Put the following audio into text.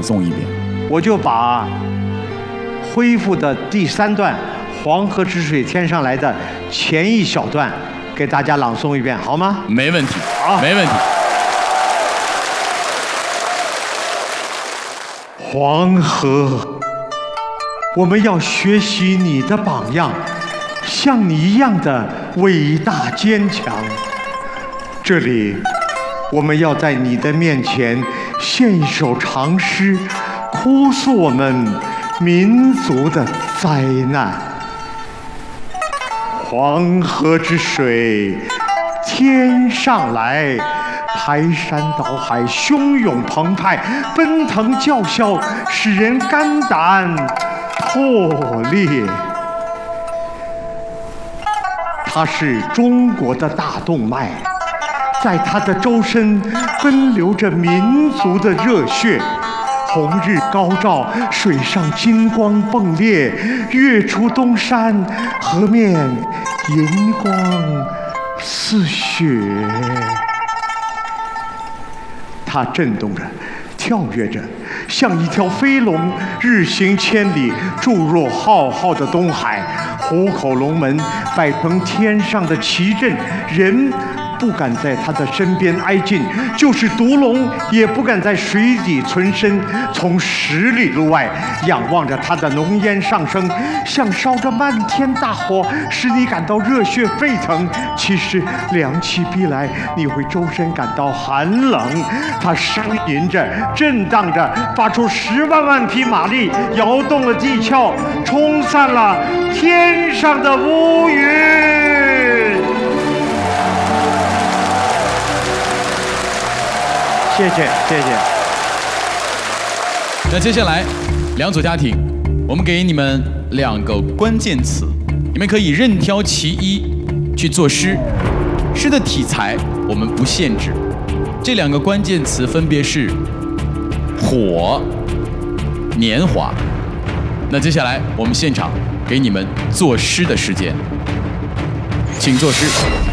诵一遍。 我就把恢复的第3段《黄河之水天上来》的前一小段给大家朗诵一遍，好吗？ 没问题， 好， 没问题。 黄河，我们要学习你的榜样，像你一样的伟大坚强。这里，我们要在你的面前献一首长诗，哭诉我们民族的灾难。黄河之水天上来，排山倒海，汹涌澎湃，奔腾叫嚣，使人肝胆破裂。它是中国的大动脉，在它的周身奔流着民族的热血。红日高照，水上金光迸裂，月出东山，河面银光似雪。它震动着，跳跃着，像一条飞龙，日行千里，注入浩浩的东海。虎口龙门摆成天上的旗阵，人不敢在他的身边挨近，就是毒龙也不敢在水底存身。从10里路外仰望着他的浓烟上升，像烧着漫天大火，使你感到热血沸腾。其实凉气逼来，你会周身感到寒冷。它呻吟着，震荡着，发出10万万匹马力，摇动了地壳，冲散了天上的乌云。谢谢，谢谢。 那接下来2组家庭，我们给你们2个关键词，你们可以任挑其一去作诗。诗的题材我们不限制，这2个关键词分别是火、年华。那接下来我们现场给你们作诗的时间，请作诗。